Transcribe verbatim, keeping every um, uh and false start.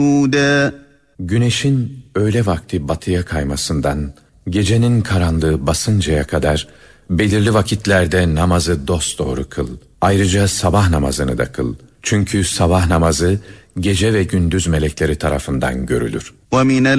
Güneşin öğle vakti batıya kaymasından gecenin karanlığı basıncaya kadar belirli vakitlerde namazı dosdoğru kıl. Ayrıca sabah namazını da kıl. Çünkü sabah namazı gece ve gündüz melekleri tarafından görülür.